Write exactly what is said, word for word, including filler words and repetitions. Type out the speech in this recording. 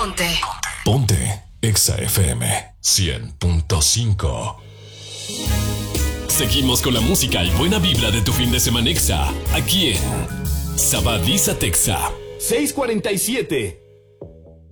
Ponte. Ponte. Exa F M cien punto cinco. Seguimos con la música y buena vibra de tu fin de semana Exa, aquí en Sabadisa Texa. seis cuarenta y siete.